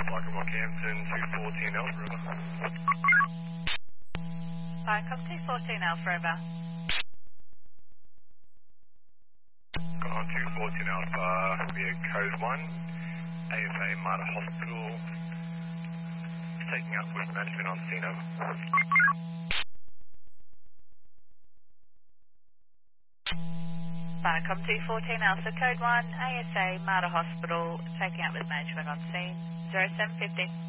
Barker Rockhampton, 214 Alpha River. Barker 214 Alpha River. Gone 214 Alpha via code 1, AFA Mater Hospital, taking up with management on scene, over. Barcom 214 Alpha, code 1, ASA, Mater Hospital, taking up with management on scene, 0750.